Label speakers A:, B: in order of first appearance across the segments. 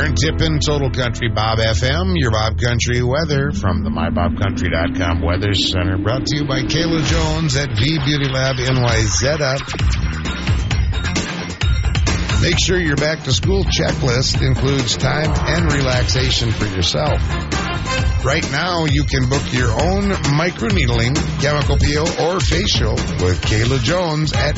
A: Darn Tippin, Total Country Bob FM, your Bob Country weather from the MyBobCountry.com Weather Center. Brought to you by Kayla Jones at V Beauty Lab NYZ. Make sure your back-to-school checklist includes time and relaxation for yourself. Right now, you can book your own microneedling, chemical peel, or facial with Kayla Jones at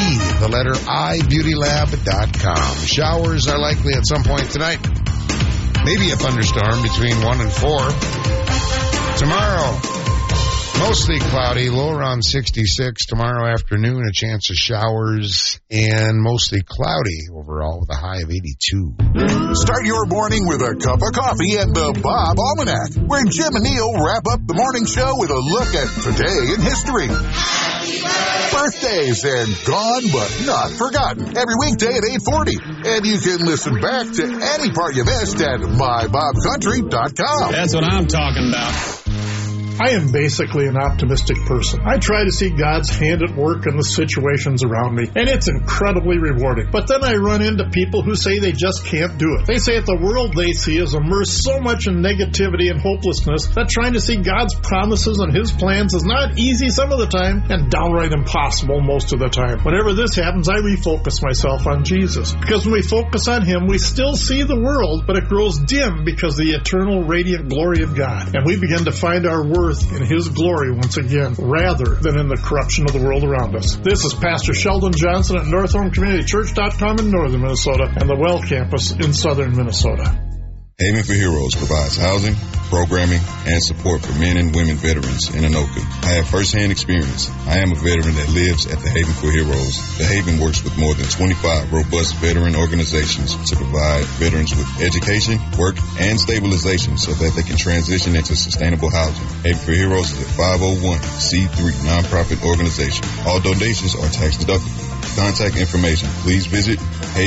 A: iBeautyLab.com. Showers are likely at some point tonight. Maybe a thunderstorm between 1 and 4. Tomorrow, mostly cloudy, low around 66. Tomorrow afternoon, a chance of showers and mostly cloudy overall with a high of 82.
B: Start your morning with a cup of coffee and the Bob Almanac, where Jim and Neil wrap up the morning show with a look at today in history. Birthdays and gone but not forgotten every weekday at 8:40. And you can listen back to any part you missed at MyBobCountry.com.
C: That's what I'm talking about.
D: I am basically an optimistic person. I try to see God's hand at work in the situations around me, and it's incredibly rewarding. But then I run into people who say they just can't do it. They say that the world they see is immersed so much in negativity and hopelessness that trying to see God's promises and His plans is not easy some of the time and downright impossible most of the time. Whenever this happens, I refocus myself on Jesus. Because when we focus on Him, we still see the world, but it grows dim because of the eternal radiant glory of God. And we begin to find our worth in His glory once again, rather than in the corruption of the world around us. This is Pastor Sheldon Johnson at NorthHomeCommunityChurch.com in northern Minnesota and the Well Campus in southern Minnesota.
E: Haven for Heroes provides housing, programming, and support for men and women veterans in Anoka. I have firsthand experience. I am a veteran that lives at the Haven for Heroes. The Haven works with more than 25 robust veteran organizations to provide veterans with education, work, and stabilization so that they can transition into sustainable housing. Haven for Heroes is a 501c3 nonprofit organization. All donations are tax deductible. Contact information, please visit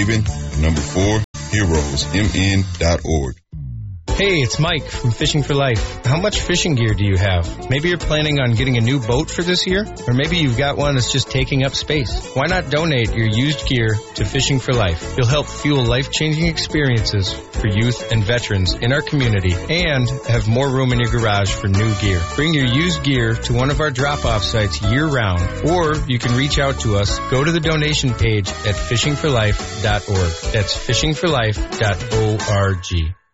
E: Haven4HeroesMN.org.
F: Hey, it's Mike from Fishing for Life. How much fishing gear do you have? Maybe you're planning on getting a new boat for this year? Or maybe you've got one that's just taking up space. Why not donate your used gear to Fishing for Life? You'll help fuel life-changing experiences for youth and veterans in our community and have more room in your garage for new gear. Bring your used gear to one of our drop-off sites year-round, or you can reach out to us. Go to the donation page at fishingforlife.org. That's fishingforlife.org.